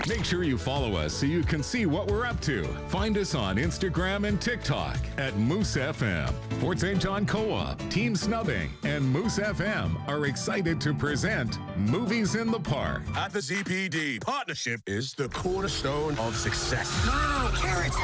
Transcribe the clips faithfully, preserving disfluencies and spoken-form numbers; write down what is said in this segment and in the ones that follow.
Make sure you follow us so you can see what we're up to. Find us on Instagram and TikTok at Moose F M. Fort Saint John Co-op, Team Snubbing, and Moose F M are excited to present Movies in the Park. At the Z P D, partnership is the cornerstone of success. No, no, no, carrots.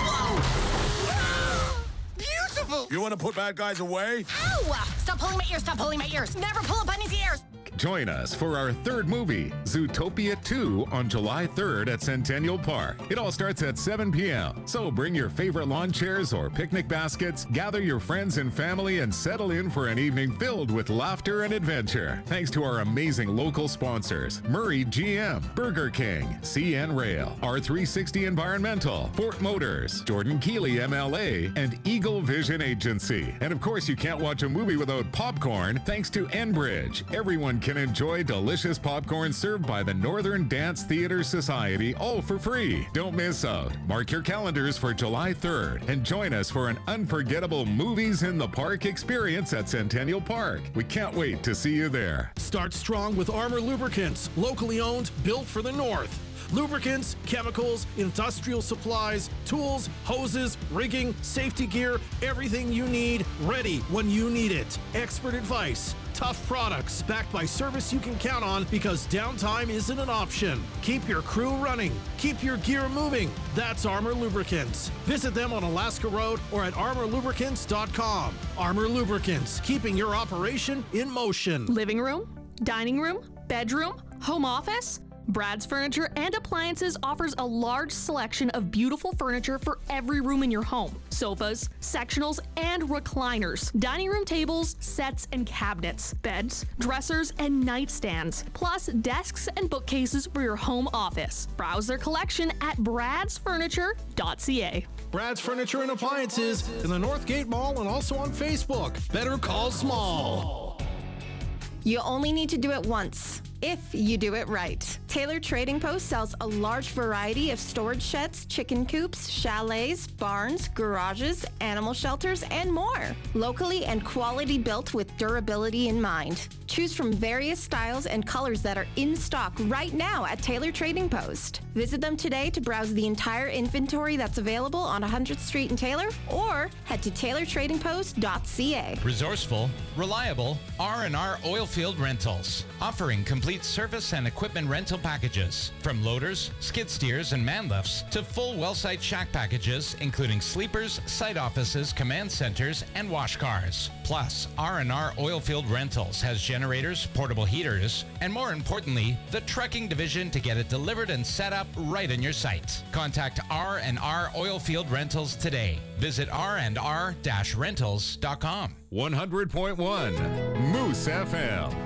Whoa. Beautiful. You want to put bad guys away? Ow! Stop pulling my ears, stop pulling my ears. Never pull a bunny's ears. Join us for our third movie, Zootopia two, on July third at Centennial Park. It all starts at seven p.m., so bring your favorite lawn chairs or picnic baskets, gather your friends and family, and settle in for an evening filled with laughter and adventure. Thanks to our amazing local sponsors, Murray G M, Burger King, C N Rail, R three sixty Environmental, Fort Motors, Jordan Keeley M L A, and Eagle Vision Agency. And of course, you can't watch a movie without popcorn, thanks to Enbridge. Everyone can enjoy delicious popcorn served by the Northern Dance Theater Society, all for free. Don't miss out. Mark your calendars for July third and join us for an unforgettable Movies in the Park experience at Centennial Park. We can't wait to see you there. Start strong with Armor Lubricants, locally owned, built for the North. Lubricants, chemicals, industrial supplies, tools, hoses, rigging, safety gear, everything you need, ready when you need it. Expert advice, tough products, backed by service you can count on because downtime isn't an option. Keep your crew running. Keep your gear moving. That's Armor Lubricants. Visit them on Alaska Road or at armor lubricants dot com. Armor Lubricants, keeping your operation in motion. Living room, dining room, bedroom, home office? Brad's Furniture and Appliances offers a large selection of beautiful furniture for every room in your home. Sofas, sectionals, and recliners, dining room tables, sets and cabinets, beds, dressers, and nightstands, plus desks and bookcases for your home office. Browse their collection at brads furniture dot c a. Brad's Furniture and Appliances in the Northgate Mall and also on Facebook. Better call small. You only need to do it once, if you do it right. Taylor Trading Post sells a large variety of storage sheds, chicken coops, chalets, barns, garages, animal shelters, and more. Locally and quality built with durability in mind. Choose from various styles and colors that are in stock right now at Taylor Trading Post. Visit them today to browse the entire inventory that's available on one hundredth Street in Taylor, or head to taylor trading post dot c a. Resourceful, reliable, R and R Oilfield Rentals, offering complete service and equipment rental packages, from loaders, skid steers, and man lifts to full well site shack packages, including sleepers, site offices, command centers, and wash cars. Plus, R and R Oilfield Rentals has generators, portable heaters, and more importantly, the trucking division to get it delivered and set up right on your site. Contact R and R Oilfield Rentals today. Visit r and r dash rentals dot com. one hundred point one Moose F M.